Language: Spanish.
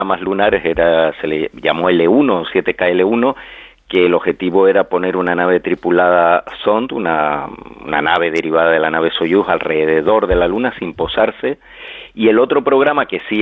programas lunares se le llamó L1, 7K-L1, que el objetivo era poner una nave tripulada Zond, una nave derivada de la nave Soyuz, alrededor de la Luna sin posarse, y el otro programa que sí